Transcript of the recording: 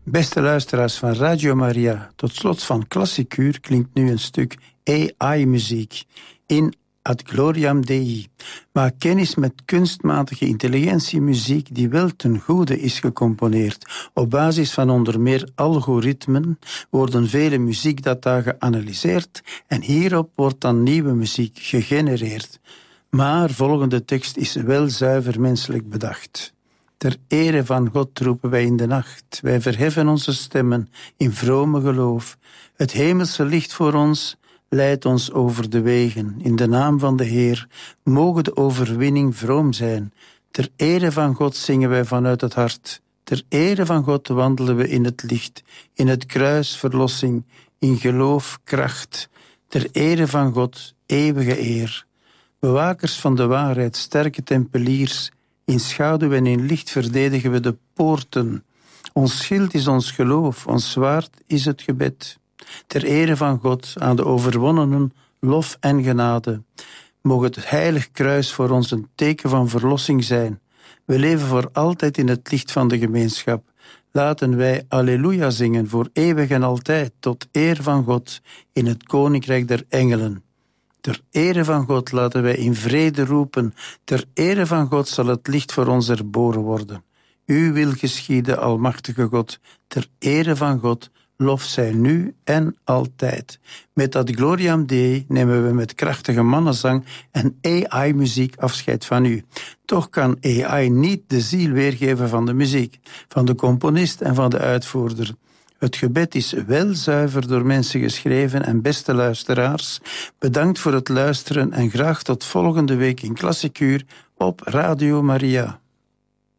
Beste luisteraars van Radio Maria, tot slot van Klassiek Uur klinkt nu een stuk AI-muziek in Ad Gloriam Dei. Maak kennis met kunstmatige intelligentiemuziek die wel ten goede is gecomponeerd. Op basis van onder meer algoritmen worden vele muziekdata geanalyseerd en hierop wordt dan nieuwe muziek gegenereerd. Maar volgende tekst is wel zuiver menselijk bedacht. Ter ere van God roepen wij in de nacht. Wij verheffen onze stemmen in vrome geloof. Het hemelse licht voor ons leidt ons over de wegen. In de naam van de Heer mogen de overwinning vroom zijn. Ter ere van God zingen wij vanuit het hart. Ter ere van God wandelen we in het licht. In het kruis verlossing, in geloof kracht. Ter ere van God eeuwige eer. Bewakers van de waarheid, sterke tempeliers. In schaduw en in licht verdedigen we de poorten. Ons schild is ons geloof, ons zwaard is het gebed. Ter ere van God, aan de overwonnenen, lof en genade. Mogen het heilig kruis voor ons een teken van verlossing zijn. We leven voor altijd in het licht van de gemeenschap. Laten wij Alleluia zingen voor eeuwig en altijd, tot eer van God, in het koninkrijk der engelen. Ter ere van God laten wij in vrede roepen. Ter ere van God zal het licht voor ons erboren worden. U wil geschieden, almachtige God. Ter ere van God, lof zij nu en altijd. Met Ad Gloriam Dei nemen we met krachtige mannenzang en AI-muziek afscheid van u. Toch kan AI niet de ziel weergeven van de muziek, van de componist en van de uitvoerder. Het gebed is wel zuiver door mensen geschreven en beste luisteraars, bedankt voor het luisteren en graag tot volgende week in Klassiek Uur op Radio Maria.